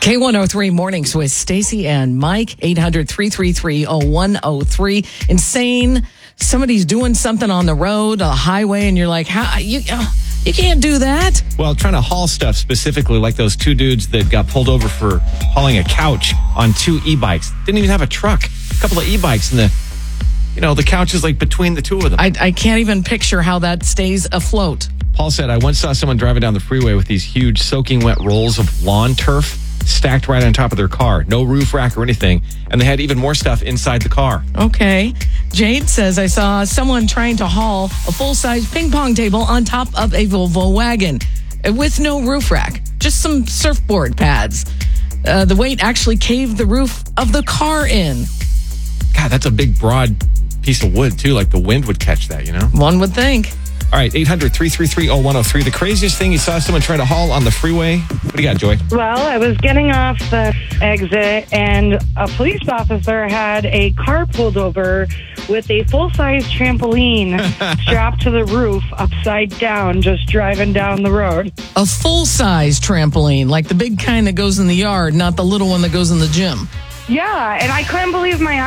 K103 Mornings with Stacy and Mike, 800-333-0103. Insane. Somebody's doing something on the road, a highway, and you're like, how you can't do that. Well, trying to haul stuff specifically, like those two dudes that got pulled over for hauling a couch on two e-bikes. Didn't even have a truck. A couple of e-bikes, and the couch is like between the two of them. I can't even picture how that stays afloat. Paul said, I once saw someone driving down the freeway with these huge soaking wet rolls of lawn turf stacked right on top of their car. No roof rack or anything. And they had even more stuff inside the car. Okay. Jade says, I saw someone trying to haul a full-size ping pong table on top of a Volvo wagon with no roof rack, just some surfboard pads. The weight actually caved the roof of the car in. God, that's a big, broad piece of wood, too. Like the wind would catch that, One would think. All right, 800-333-0103. The craziest thing you saw someone try to haul on the freeway. What do you got, Joy? Well, I was getting off the exit, and a police officer had a car pulled over with a full-size trampoline strapped to the roof upside down, just driving down the road. A full-size trampoline, like the big kind that goes in the yard, not the little one that goes in the gym. Yeah, and I couldn't believe my